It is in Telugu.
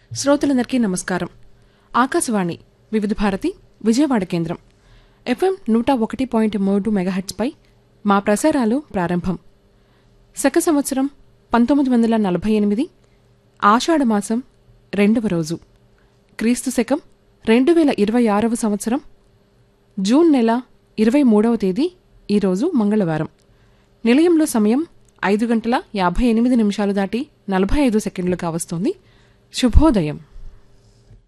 శ్రోతలందరికీ నమస్కారం. ఆకాశవాణి వివిధ భారతి విజయవాడ కేంద్రం FM 101.3 మెగాహెర్ట్జ్పై మా ప్రసారాలు ప్రారంభం. శక సంవత్సరం 1948 ఆషాఢమాసం 2వ రోజు, క్రీస్తు శకం 2026వ సంవత్సరం జూన్ నెల 23వ తేదీ ఈరోజు మంగళవారం. నిలయంలో సమయం 5 గంటల 58 నిమిషాలు దాటి 45 సెకండ్లు కావస్తోంది. శుభోదయం.